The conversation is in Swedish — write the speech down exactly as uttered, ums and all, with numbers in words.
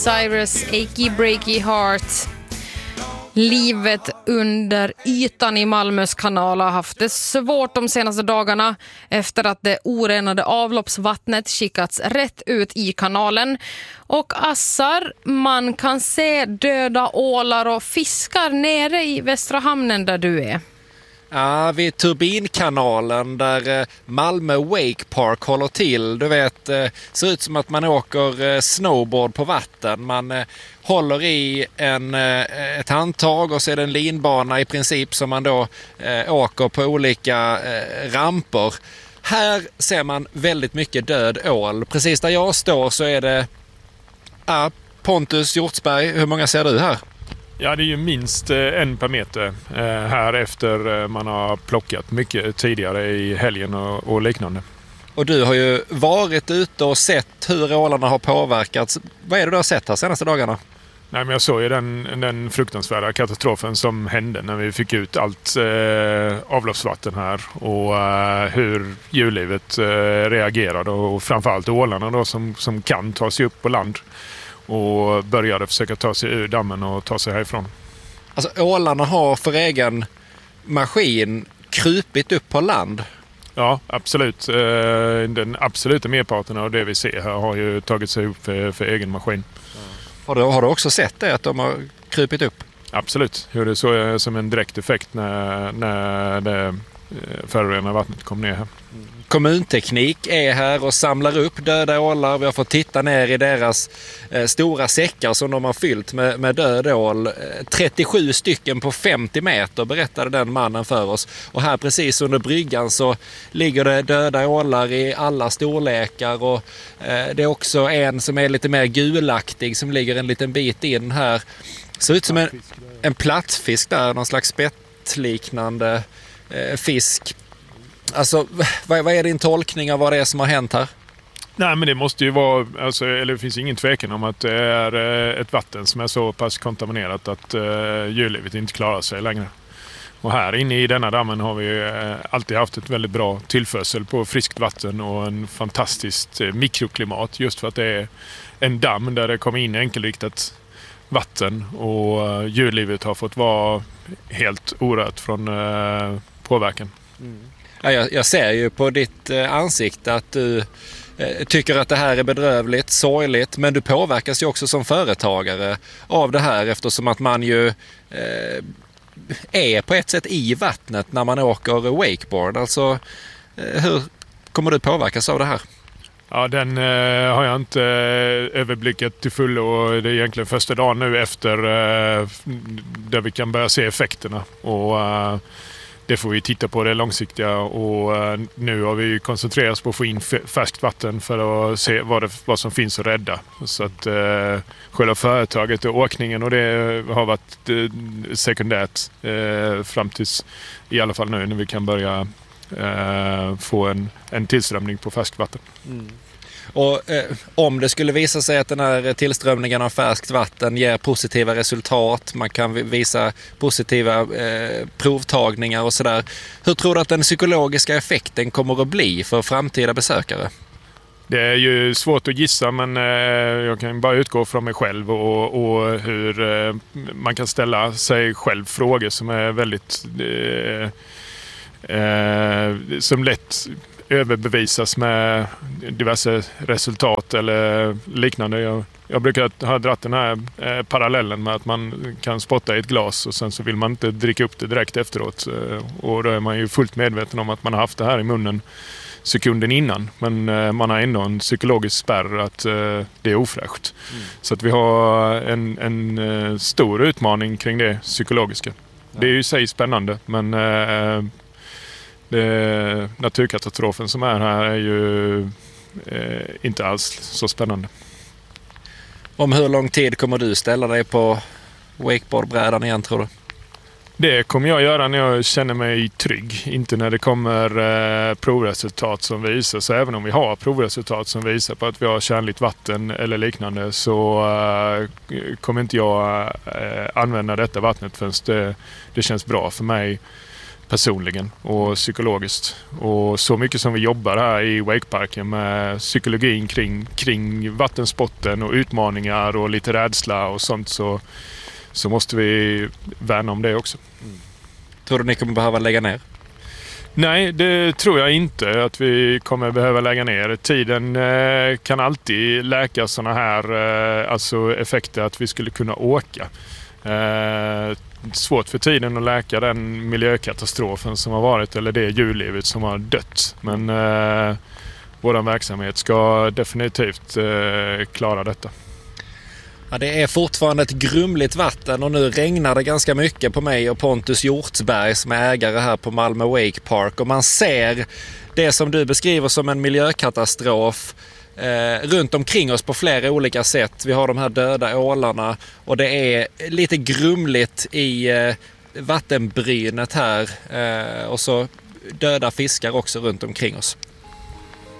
Cyrus, Achy Breaky Heart. Livet under ytan i Malmös kanal har haft det svårt de senaste dagarna efter att det orenade avloppsvattnet skickats rätt ut i kanalen. Och Assar, man kan se döda ålar och fiskar nere i Västra hamnen där du är. Ja, vid Turbinkanalen där Malmö Wake Park håller till. Du vet, ser ut som att man åker snowboard på vatten. Man håller i en, ett handtag och så är det en linbana i princip som man då åker på olika ramper. Här ser man väldigt mycket död ål. Precis där jag står så är det ja, Pontus Hjortsberg. Hur många ser du här? Ja, det är ju minst en per meter här efter man har plockat mycket tidigare i helgen och, och liknande. Och du har ju varit ute och sett hur ålarna har påverkats. Vad är det du har sett här senaste dagarna? Nej, men jag såg ju den, den fruktansvärda katastrofen som hände när vi fick ut allt eh, avloppsvatten här och eh, hur djurlivet eh, reagerade och framförallt ålarna då som, som kan ta sig upp på land. Och började försöka ta sig ur dammen och ta sig härifrån. Alltså ålarna har för egen maskin krupit upp på land? Ja, absolut. Den absoluta merparten av det vi ser här har ju tagit sig upp för, för egen maskin. Har du, har du också sett det, att de har krupit upp? Absolut. Det såg jag som en direkt effekt när, när det förorenade vattnet kom ner här. Kommunteknik är här och samlar upp döda ålar. Vi har fått titta ner i deras eh, stora säckar som de har fyllt med, med död ål. Eh, trettiosju stycken på femtio meter berättade den mannen för oss. Och här precis under bryggan så ligger det döda ålar i alla storlekar. Och eh, det är också en som är lite mer gulaktig som ligger en liten bit in här. Ser ut som en, en plattfisk där, någon slags spettliknande eh, fisk. Alltså, vad, vad är din tolkning av vad det är som har hänt här? Nej, men det måste ju vara, alltså, eller det finns ingen tvekan om att det är ett vatten som är så pass kontaminerat att uh, djurlivet inte klarar sig längre. Och här inne i denna dammen har vi uh, alltid haft ett väldigt bra tillförsel på friskt vatten och en fantastiskt uh, mikroklimat just för att det är en damm där det kommer in enkelriktat vatten och uh, djurlivet har fått vara helt orört från uh, påverkan. Mm. Ja, jag, jag ser ju på ditt eh, ansikte att du eh, tycker att det här är bedrövligt, sorgligt, men du påverkas ju också som företagare av det här eftersom att man ju eh, är på ett sätt i vattnet när man åker wakeboard. Alltså, eh, hur kommer du påverkas av det här? Ja, den eh, har jag inte eh, överblickat till full och det är egentligen första dagen nu efter eh, där vi kan börja se effekterna och eh, det får vi titta på det långsiktiga och uh, nu har vi koncentrerat oss på att få in f- färskt vatten för att se vad, det, vad som finns att rädda. Så att uh, själva företaget och åkningen och det har varit uh, sekundärt uh, fram tills i alla fall nu när vi kan börja uh, få en, en tillströmning på färskt vatten. Mm. Och eh, om det skulle visa sig att den här tillströmningen av färskt vatten ger positiva resultat, man kan visa positiva eh, provtagningar och sådär. Hur tror du att den psykologiska effekten kommer att bli för framtida besökare? Det är ju svårt att gissa men eh, jag kan bara utgå från mig själv och, och hur eh, man kan ställa sig själv frågor som är väldigt eh, eh, som lätt överbevisas med diverse resultat eller liknande. Jag, jag brukar ha dratt den här eh, parallellen med att man kan spotta i ett glas och sen så vill man inte dricka upp det direkt efteråt. Eh, och då är man ju fullt medveten om att man har haft det här i munnen sekunden innan. Men eh, man har ändå en psykologisk spärr att eh, det är ofräscht. Mm. Så att vi har en, en eh, stor utmaning kring det psykologiska. Ja. Det är ju i sig spännande men eh, det, naturkatastrofen som är här är ju eh, inte alls så spännande. Om hur lång tid kommer du ställa dig på wakeboardbrädan igen tror du? Det kommer jag göra när jag känner mig trygg. Inte när det kommer eh, provresultat som visar. Så även om vi har provresultat som visar på att vi har kärnligt vatten eller liknande så eh, kommer inte jag eh, använda detta vattnet förrän det, det känns bra för mig personligen och psykologiskt. Och så mycket som vi jobbar här i Wakeparken med psykologin kring, kring vattensporten och utmaningar och lite rädsla och sånt, så, så måste vi värna om det också. Mm. Tror du ni kommer behöva lägga ner? Nej, det tror jag inte att vi kommer behöva lägga ner. Tiden eh, kan alltid läka sådana här eh, alltså effekter att vi skulle kunna åka. Eh, svårt för tiden att läka den miljökatastrofen som har varit eller det djurlivet som har dött. Men eh, vår verksamhet ska definitivt eh, klara detta. Ja, det är fortfarande ett grumligt vatten och nu regnar det ganska mycket på mig och Pontus Hjortsberg som är ägare här på Malmö Wake Park. Och man ser det som du beskriver som en miljökatastrof eh, runt omkring oss på flera olika sätt. Vi har de här döda ålarna och det är lite grumligt i eh, vattenbrynet här eh, och så döda fiskar också runt omkring oss.